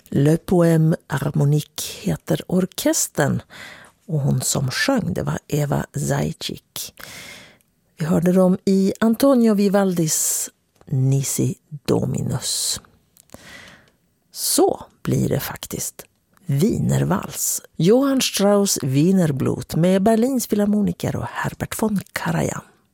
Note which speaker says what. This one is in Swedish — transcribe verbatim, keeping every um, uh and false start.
Speaker 1: Le Poème Harmonique heter orkestern, och hon som sjöng det var Eva Zajic. Vi hörde dem i Antonio Vivaldis Nisi Dominus. Så blir det faktiskt Wienervals. Johann Strauss Wienerblut med Berlins filharmoniker och Herbert von Karajan.